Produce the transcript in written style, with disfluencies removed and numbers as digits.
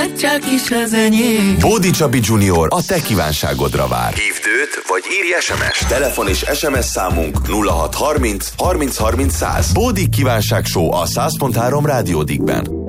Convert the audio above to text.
csak is az enyém. Bódi Csabi Junior a te kívánságodra vár. Hívd őt, vagy írj SMS-t. Telefon és SMS számunk 0630 30 30 100. Bódi kívánság show a 100.3 Rádió Dickben.